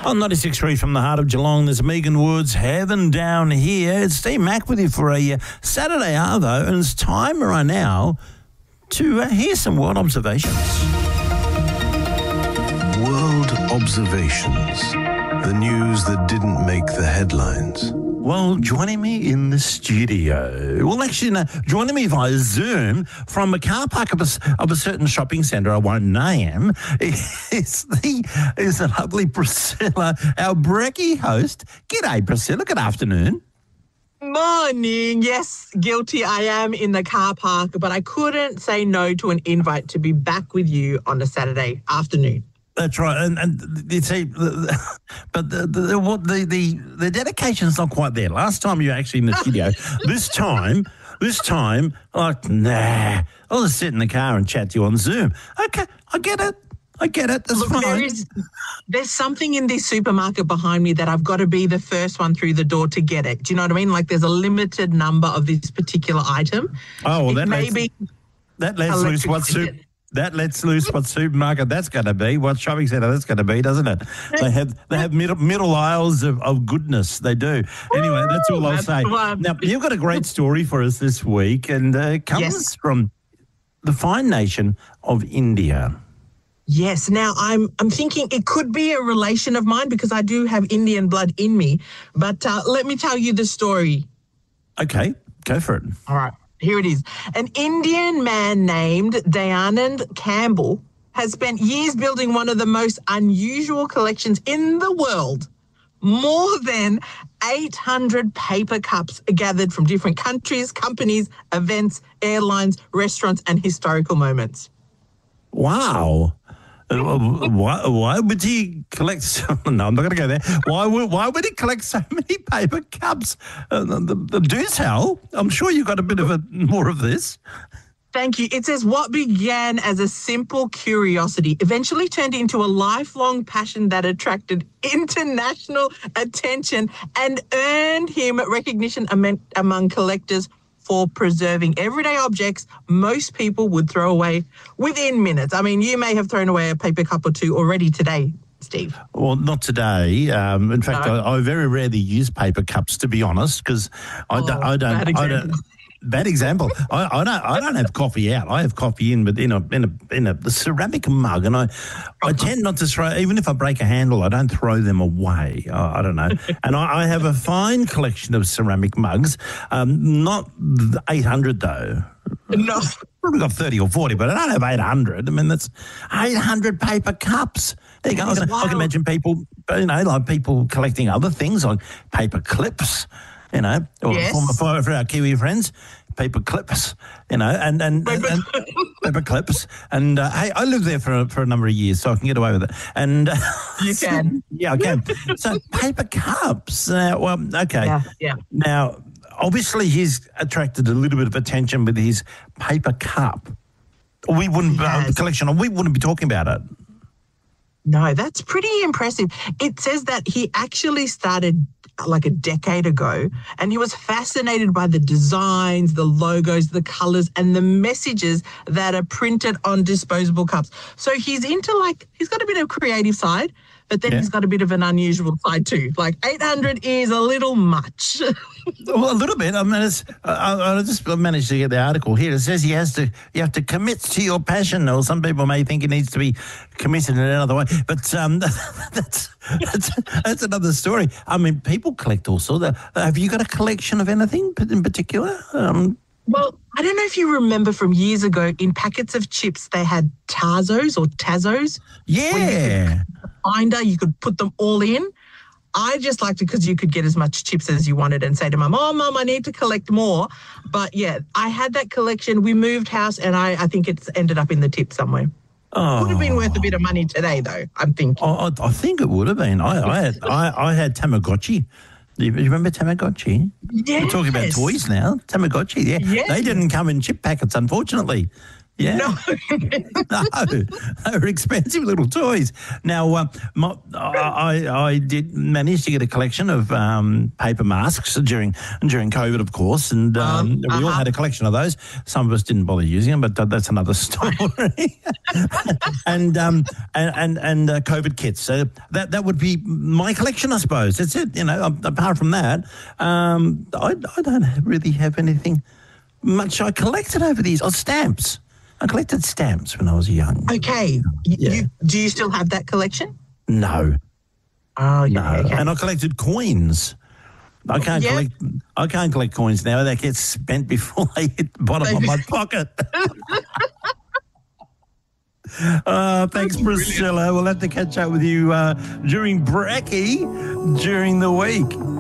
On 96.3 from the heart of Geelong, there's Megan Woods, Heaven Down Here. It's Steve Mack with you for a Saturday Arvo, and it's time right now to hear some world observations. World observations. The news that didn't make the headlines. Well, joining me in the studio, joining me via Zoom from a car park of a certain shopping centre I won't name, is the lovely Priscilla, our brekkie host. G'day, Priscilla. Good afternoon. Morning. Yes, guilty I am in the car park, but I couldn't say no to an invite to be back with you on a Saturday afternoon. That's right, and you see, but the dedication's not quite there. Last time you were actually in the studio. This time, like, nah, I'll just sit in the car and chat to you on Zoom. Okay, I get it. That's fine. There's something in this supermarket behind me that I've got to be the first one through the door to get it. Do you know what I mean? Like, there's a limited number of this particular item. Oh, well, that lets loose what supermarket that's going to be, what shopping centre that's going to be, doesn't it? They have middle aisles of goodness. They do. Anyway, that's all I'll say. Now, you've got a great story for us this week, and it comes from the fine nation of India. Yes. Now, I'm thinking it could be a relation of mine because I do have Indian blood in me. But let me tell you the story. Okay, go for it. All right. Here it is. An Indian man named Dayanand Campbell has spent years building one of the most unusual collections in the world. More than 800 paper cups gathered from different countries, companies, events, airlines, restaurants, and historical moments. Wow. Why would he collect no, I'm not going to go there. Why would he collect so many paper cups? The do tell. I'm sure you got a bit of more of this. Thank you. It says what began as a simple curiosity eventually turned into a lifelong passion that attracted international attention and earned him recognition among collectors for preserving everyday objects most people would throw away within minutes. I mean, you may have thrown away a paper cup or two already today, Steve. Well, not today. In fact, no. I very rarely use paper cups, to be honest, because I don't. Bad example. I don't have coffee out. I have coffee in, but in a ceramic mug, and I tend not to throw. Even if I break a handle, I don't throw them away. I don't know. And I have a fine collection of ceramic mugs. Not 800 though. No, probably got 30 or 40, but I don't have 800. I mean, that's 800 paper cups. There you go. I can imagine people, like people collecting other things like paper clips. Or for our Kiwi friends, paper clips, and paper clips. And hey, I lived there for a number of years, so I can get away with it. And you can, yeah, I can. So paper cups. Okay. Yeah. Now, obviously, he's attracted a little bit of attention with his paper cup. We wouldn't collection. We wouldn't be talking about it. No, that's pretty impressive. It says that he actually started like a decade ago, and he was fascinated by the designs, the logos, the colors, and the messages that are printed on disposable cups. So he's he's got a bit of creative side, but then he's got a bit of an unusual side too. Like 800 is a little much. Well, a little bit. I mean, I just managed to get the article here. It says you have to commit to your passion. Or some people may think it needs to be committed in another way, but that's another story. I mean, people collect all sorts. Have you got a collection of anything in particular? Well, I don't know if you remember from years ago, in packets of chips, they had Tazos. Yeah. You could put them all in. I just liked it because you could get as much chips as you wanted and say to Mum, "Oh, Mum, I need to collect more." But yeah, I had that collection. We moved house, and I think it's ended up in the tip somewhere. Oh. Would have been worth a bit of money today, though, I'm thinking. I think it would have been. I had Tamagotchi. You remember Tamagotchi? Yes. We're talking about toys now. Tamagotchi, yeah. Yes. They didn't come in chip packets, unfortunately. Yeah. No. No, they were expensive little toys. Now, I did manage to get a collection of paper masks during COVID, of course, and we all had a collection of those. Some of us didn't bother using them, but that's another story. and COVID kits. So that would be my collection, I suppose. That's it. Apart from that, I don't really have anything much I collected over these. Stamps. I collected stamps when I was young. Okay. Do you still have that collection? No. Oh, no. Okay. And I collected coins. I can't collect coins now. They get spent before they hit the bottom of my pocket. Thanks, Priscilla. We'll have to catch up with you during Brekkie during the week.